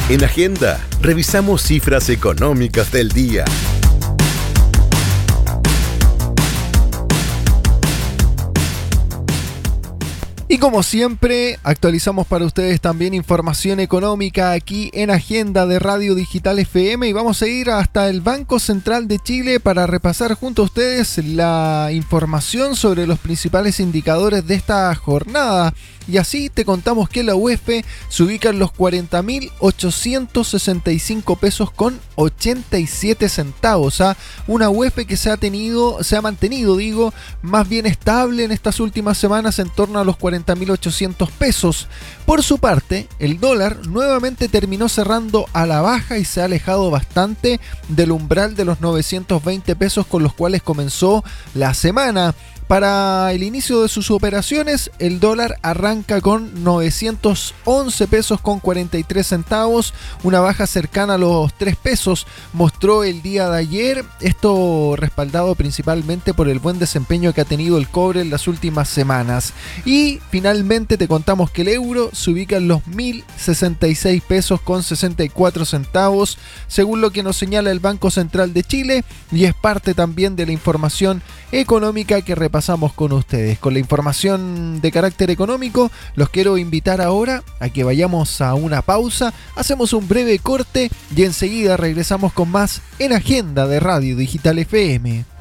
En Agenda, revisamos cifras económicas del día. Y como siempre, actualizamos para ustedes también información económica aquí en Agenda de Radio Digital FM y vamos a ir hasta el Banco Central de Chile para repasar junto a ustedes la información sobre los principales indicadores de esta jornada. Y así te contamos que la UF se ubica en los 40.865 pesos con 87 centavos. Una UF que se ha mantenido, más bien estable en estas últimas semanas en torno a los 40.800 pesos. Por su parte, el dólar nuevamente terminó cerrando a la baja y se ha alejado bastante del umbral de los 920 pesos con los cuales comenzó la semana. Para el inicio de sus operaciones, el dólar arranca con 911 pesos con 43 centavos, una baja cercana a los 3 pesos, mostró el día de ayer, esto respaldado principalmente por el buen desempeño que ha tenido el cobre en las últimas semanas. Y finalmente te contamos que el euro se ubica en los 1.066 pesos con 64 centavos, según lo que nos señala el Banco Central de Chile, y es parte también de la información económica que repasamos con ustedes. Con la información de carácter económico, los quiero invitar ahora a que vayamos a una pausa, hacemos un breve corte y enseguida regresamos con más en Agenda de Radio Digital FM.